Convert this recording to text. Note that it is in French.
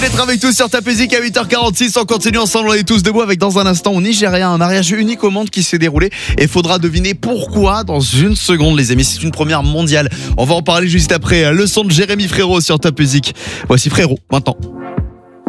D'être avec tous sur Top Music à 8h46. On continue ensemble, on est tous debout avec dans un instant au Nigeria un mariage unique au monde qui s'est déroulé et faudra deviner pourquoi dans une seconde les amis, c'est une première mondiale. On va en parler juste après le son de Jérémy Frérot sur Top Music. Voici Frérot maintenant.